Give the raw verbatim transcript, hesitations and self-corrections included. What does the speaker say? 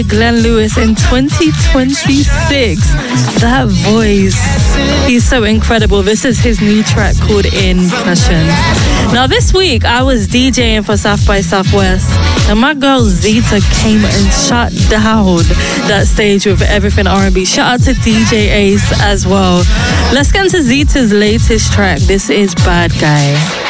Glenn Lewis in twenty twenty-six. That voice, he's so incredible. This is his new track called Impression. Now this week I was DJing for South by Southwest and my girl Zeta came and shut down that stage with everything R and B. Shout out to D J Ace as well. Let's get into Zeta's latest track. This is Bad Guy.